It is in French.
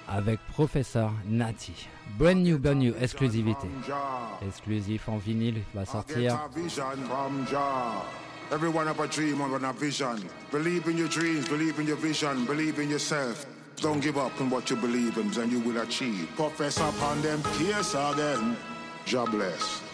avec Professeur Natty. Brand new exclusivité. Exclusif en vinyle, va sortir. Everyone have a dream and a vision. Believe in your dreams, believe in your vision, believe in yourself. Don't give up on what you believe in and you will achieve. Professor upon them case again. God bless.